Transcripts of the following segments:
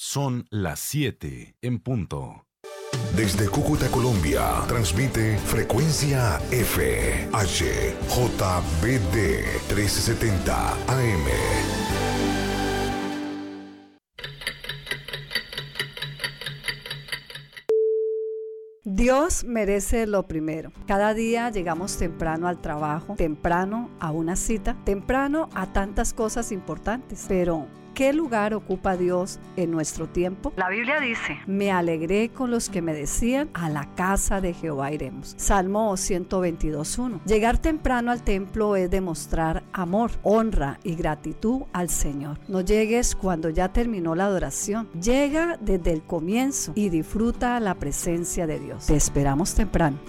Son las 7 en punto. Desde Cúcuta, Colombia, transmite Frecuencia F, H, JBD 1370 AM. Dios merece lo primero. Cada día llegamos temprano al trabajo, temprano a una cita, temprano a tantas cosas importantes. Pero, ¿qué lugar ocupa Dios en nuestro tiempo? La Biblia dice: me alegré con los que me decían, a la casa de Jehová iremos. Salmo 122:1. Llegar temprano al templo es demostrar amor, honra y gratitud al Señor. No llegues cuando ya terminó la adoración. Llega desde el comienzo y disfruta la presencia de Dios. Te esperamos temprano.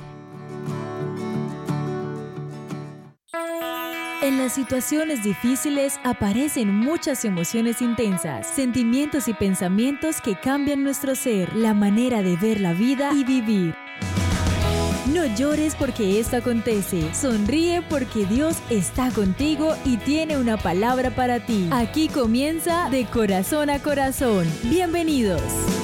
En las situaciones difíciles aparecen muchas emociones intensas, sentimientos y pensamientos que cambian nuestro ser, la manera de ver la vida y vivir. No llores porque esto acontece, sonríe porque Dios está contigo y tiene una palabra para ti. Aquí comienza De Corazón a Corazón. Bienvenidos.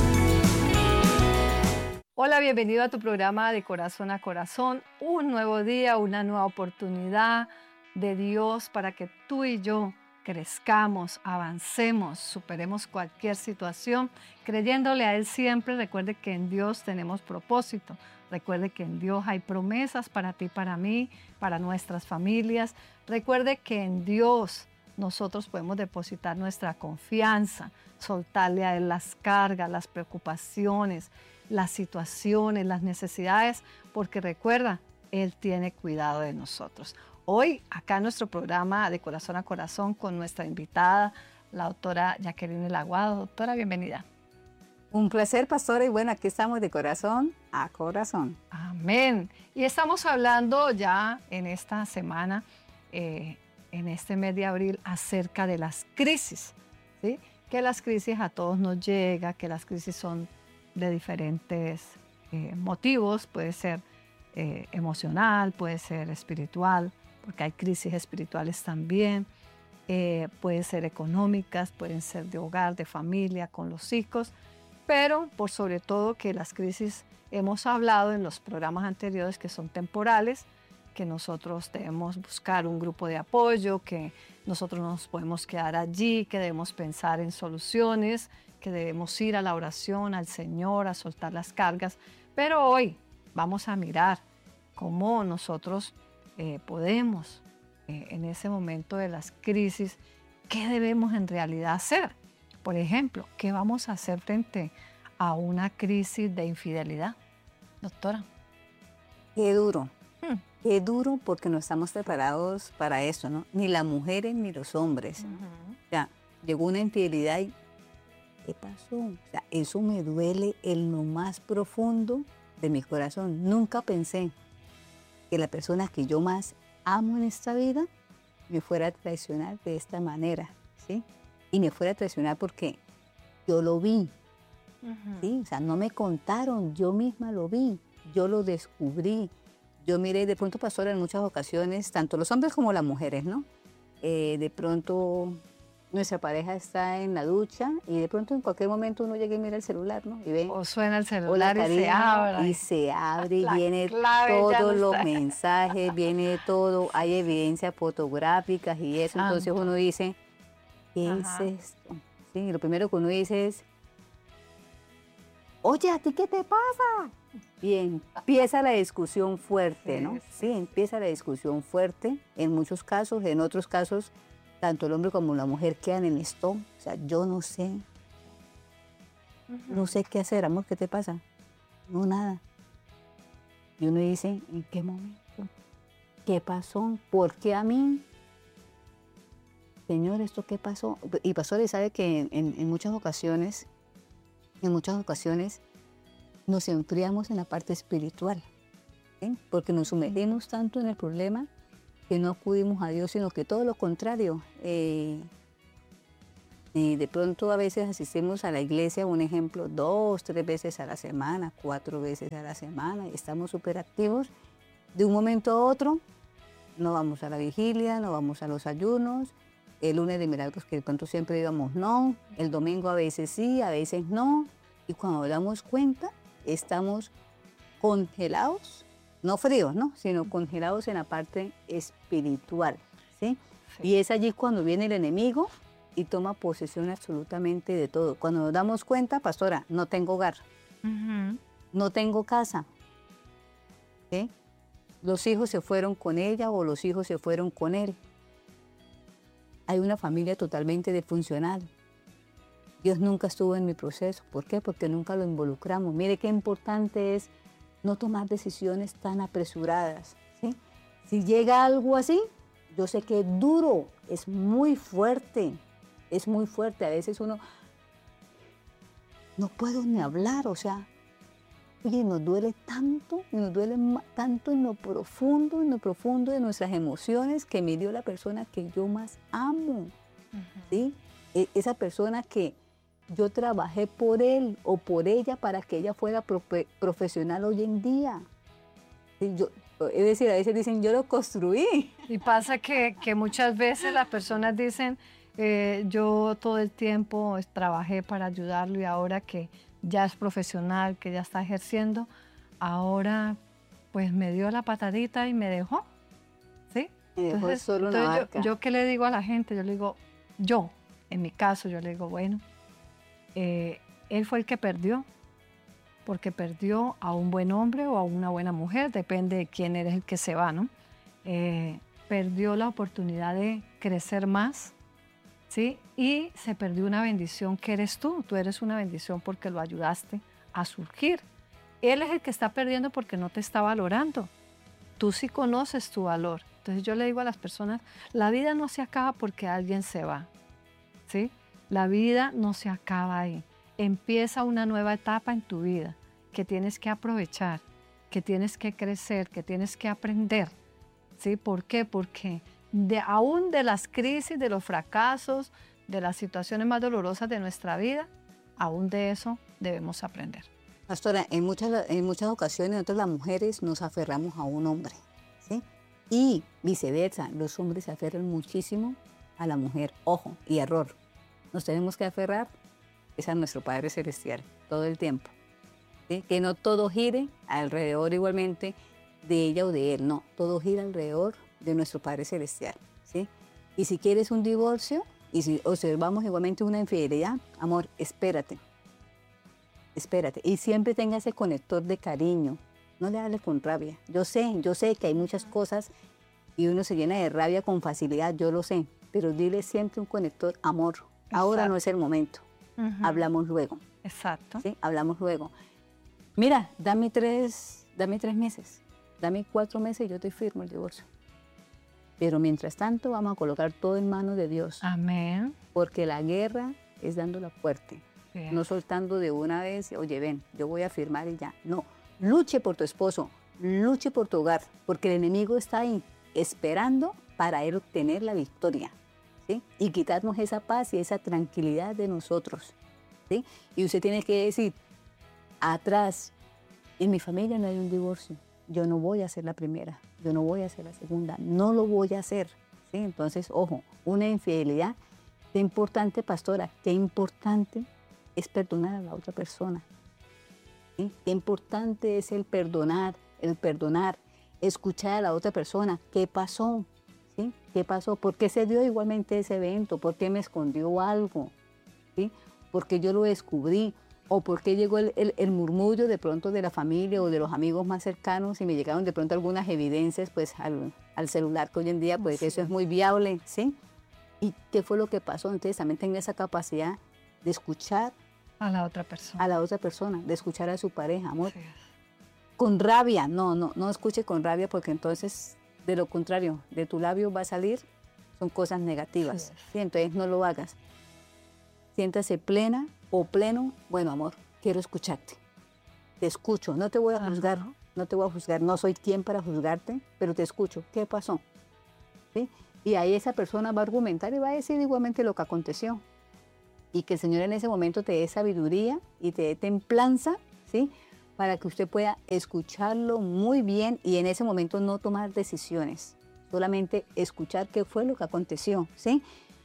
Hola, bienvenido a tu programa De Corazón a Corazón. Un nuevo día, una nueva oportunidad de Dios para que tú y yo crezcamos, avancemos, superemos cualquier situación, creyéndole a Él siempre. Recuerde que en Dios tenemos propósito. Recuerde que en Dios hay promesas para ti, para mí, para nuestras familias. Recuerde que en Dios nosotros podemos depositar nuestra confianza, soltarle a Él las cargas, las preocupaciones, las situaciones, las necesidades, porque recuerda, Él tiene cuidado de nosotros. Hoy, acá en nuestro programa De Corazón a Corazón, con nuestra invitada, la doctora Jacqueline El Aguado. Doctora, bienvenida. Un placer, pastora, y bueno, aquí estamos de corazón a corazón. Amén. Y estamos hablando ya en esta semana, en este mes de abril, acerca de las crisis, ¿sí? Que las crisis a todos nos llega, que las crisis son de diferentes motivos, puede ser emocional, puede ser espiritual, porque hay crisis espirituales también, pueden ser económicas, pueden ser de hogar, de familia, con los hijos, pero por sobre todo que las crisis hemos hablado en los programas anteriores que son temporales, que nosotros debemos buscar un grupo de apoyo, que nosotros no nos podemos quedar allí, que debemos pensar en soluciones, que debemos ir a la oración, al Señor, a soltar las cargas. Pero hoy vamos a mirar cómo nosotros podemos, en ese momento de las crisis, ¿qué debemos en realidad hacer? Por ejemplo, ¿qué vamos a hacer frente a una crisis de infidelidad? Doctora. Qué duro. Qué duro, porque no estamos preparados para eso, ¿no? Ni las mujeres ni los hombres. O sea, llegó una infidelidad y ¿qué pasó? O sea, eso me duele en lo más profundo de mi corazón. Nunca pensé que la persona que yo más amo en esta vida me fuera a traicionar de esta manera, ¿sí? Y me fuera a traicionar porque yo lo vi, ¿sí? O sea, no me contaron, yo misma lo vi, yo lo descubrí. Yo miré, de pronto, pastora, en muchas ocasiones, tanto los hombres como las mujeres, ¿no? De pronto nuestra pareja está en la ducha y de pronto en cualquier momento uno llega y mira el celular, ¿no? Y ve, o suena el celular y se abre. Y viene todos los mensajes, viene todo, hay evidencias fotográficas y eso. Santo. Entonces uno dice, ¿qué es esto? Sí, lo primero que uno dice es, oye, ¿a ti qué te pasa? Y empieza la discusión fuerte, ¿no? Sí, empieza la discusión fuerte en muchos casos, en otros casos tanto el hombre como la mujer quedan en esto. O sea, yo no sé. No sé qué hacer. Amor, ¿qué te pasa? No, nada. Y uno dice, ¿en qué momento? ¿Qué pasó? ¿Por qué a mí? Señor, ¿esto qué pasó? Y pastor, sabe que en muchas ocasiones nos enfriamos en la parte espiritual, ¿sí? Porque nos sumergimos tanto en el problema que no acudimos a Dios, sino que todo lo contrario. De pronto a veces asistimos a la iglesia, un ejemplo, 2, 3 veces a la semana, 4 veces a la semana, y estamos súper activos. De un momento a otro, no vamos a la vigilia, no vamos a los ayunos, el lunes de milagros que de pronto siempre íbamos no, el domingo a veces sí, a veces no, y cuando nos damos cuenta estamos congelados, no fríos, ¿no? Sino congelados en la parte espiritual, ¿sí? Sí. Y es allí cuando viene el enemigo y toma posesión absolutamente de todo. Cuando nos damos cuenta, pastora, no tengo hogar, Ujú. no tengo casa, ¿sí? Los hijos se fueron con ella o los hijos se fueron con él. Hay una familia totalmente disfuncional. Dios nunca estuvo en mi proceso. ¿Por qué? Porque nunca lo involucramos. Mire qué importante es no tomar decisiones tan apresuradas, ¿sí? Si llega algo así, yo sé que es duro, es muy fuerte, es muy fuerte. A veces uno no puedo ni hablar, o sea, oye, nos duele tanto, y nos duele tanto en lo profundo de nuestras emociones que me dio la persona que yo más amo, ¿sí? Esa persona que yo trabajé por él o por ella para que ella fuera profesional hoy en día. ¿Sí? Es decir, a veces dicen, yo lo construí. Y pasa que muchas veces las personas dicen, yo todo el tiempo trabajé para ayudarlo y ahora que ya es profesional, que ya está ejerciendo, ahora pues me dio la patadita y me dejó, ¿sí? Me dejó solo una barca. Yo qué le digo a la gente, yo le digo, en mi caso, yo le digo, bueno, él fue el que perdió, porque perdió a un buen hombre o a una buena mujer, depende de quién eres el que se va, ¿no? Perdió la oportunidad de crecer más, ¿sí? Y se perdió una bendición que eres tú. Tú eres una bendición porque lo ayudaste a surgir. Él es el que está perdiendo porque no te está valorando. Tú sí conoces tu valor. Entonces yo le digo a las personas, la vida no se acaba porque alguien se va, ¿sí? La vida no se acaba ahí. Empieza una nueva etapa en tu vida que tienes que aprovechar, que tienes que crecer, que tienes que aprender, ¿sí? ¿Por qué? Porque aún de las crisis, de los fracasos, de las situaciones más dolorosas de nuestra vida, aún de eso debemos aprender. Pastora, en muchas ocasiones nosotros las mujeres nos aferramos a un hombre, ¿sí? Y viceversa, los hombres se aferran muchísimo a la mujer. Ojo, y error. Nos tenemos que aferrar es a nuestro Padre Celestial todo el tiempo, ¿sí? Que no todo gire alrededor igualmente de ella o de él, no, todo gira alrededor de nuestro Padre Celestial, ¿sí? Y si quieres un divorcio, y si observamos igualmente una infidelidad, amor, espérate, y siempre tenga ese conector de cariño, no le hables con rabia. Yo sé que hay muchas cosas y uno se llena de rabia con facilidad, yo lo sé, pero dile siempre un conector, amor, ahora Exacto. no es el momento, hablamos luego. Exacto. ¿Sí? Hablamos luego. Mira, dame 3 meses, dame 4 meses y yo te firmo el divorcio. Pero mientras tanto vamos a colocar todo en manos de Dios. Amén. Porque la guerra es dándola fuerte, Sí. no soltando de una vez, oye, ven, yo voy a firmar y ya. No, luche por tu esposo, luche por tu hogar, porque el enemigo está ahí esperando para él obtener la victoria, ¿sí? Y quitarnos esa paz y esa tranquilidad de nosotros, ¿sí? Y usted tiene que decir, atrás, en mi familia no hay un divorcio, yo no voy a ser la primera, yo no voy a ser la segunda, no lo voy a hacer, ¿sí? Entonces, ojo, una infidelidad, qué importante, pastora, qué importante es perdonar a la otra persona, ¿sí? Qué importante es el perdonar, escuchar a la otra persona, ¿qué pasó? ¿Sí? ¿Qué pasó? ¿Por qué se dio igualmente ese evento? ¿Por qué me escondió algo? ¿Sí? ¿Por qué yo lo descubrí? ¿O por qué llegó el murmullo de pronto de la familia o de los amigos más cercanos y me llegaron de pronto algunas evidencias pues al celular, que hoy en día pues eso es muy viable, ¿sí? ¿Y qué fue lo que pasó? Entonces también tenga esa capacidad de escuchar A la otra persona. a la otra persona, de escuchar a su pareja, amor. Sí. Con rabia, no escuche con rabia porque entonces, de lo contrario, de tu labio va a salir, son cosas negativas, Sí. ¿sí? Entonces no lo hagas. Siéntase plena o pleno, bueno, amor, quiero escucharte, te escucho, no te voy a juzgar, no soy quien para juzgarte, pero te escucho, ¿qué pasó? ¿Sí? Y ahí esa persona va a argumentar y va a decir igualmente lo que aconteció. Y que el Señor en ese momento te dé sabiduría y te dé templanza, ¿sí? Para que usted pueda escucharlo muy bien y en ese momento no tomar decisiones, solamente escuchar qué fue lo que aconteció, ¿sí?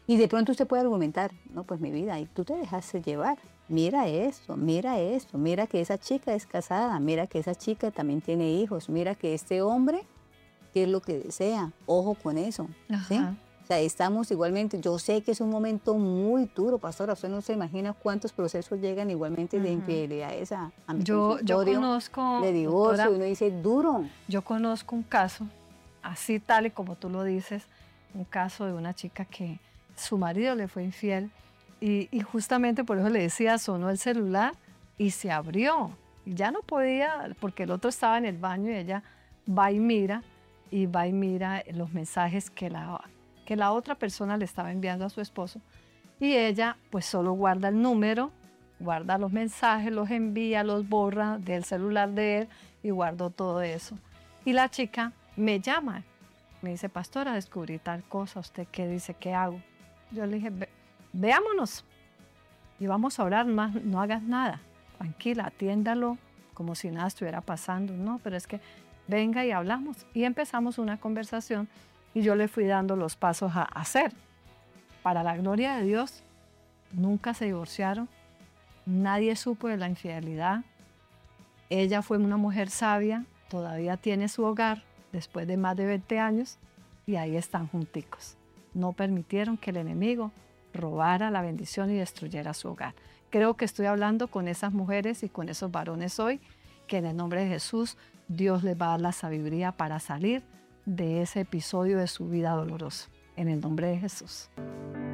Y de pronto usted puede argumentar, no, pues mi vida, y tú te dejaste llevar. Mira esto, mira que esa chica es casada, mira que esa chica también tiene hijos, mira que este hombre, ¿qué es lo que desea? Ojo con eso, ¿sí? O sea, estamos igualmente, yo sé que es un momento muy duro, pastora, usted no se imagina cuántos procesos llegan igualmente de infidelidades a mi consultorio, conozco, de divorcio, doctora, y uno dice, duro. Yo conozco un caso, así tal y como tú lo dices, un caso de una chica que su marido le fue infiel y justamente por eso le decía, sonó el celular y se abrió. Y ya no podía, porque el otro estaba en el baño y ella va y mira los mensajes que la otra persona le estaba enviando a su esposo. Y ella pues solo guarda el número, guarda los mensajes, los envía, los borra del celular de él y guardó todo eso. Y la chica me llama, me dice, pastora, descubrí tal cosa, ¿usted qué dice? ¿Qué hago? Yo le dije, veámonos y vamos a orar más, no hagas nada, tranquila, atiéndalo como si nada estuviera pasando. No, pero es que venga y hablamos. Y empezamos una conversación y yo le fui dando los pasos a hacer. Para la gloria de Dios, nunca se divorciaron, nadie supo de la infidelidad. Ella fue una mujer sabia, todavía tiene su hogar después de más de 20 años y ahí están junticos. No permitieron que el enemigo robara la bendición y destruyera su hogar. Creo que estoy hablando con esas mujeres y con esos varones hoy, que en el nombre de Jesús Dios les va a dar la sabiduría para salir de ese episodio de su vida doloroso. En el nombre de Jesús.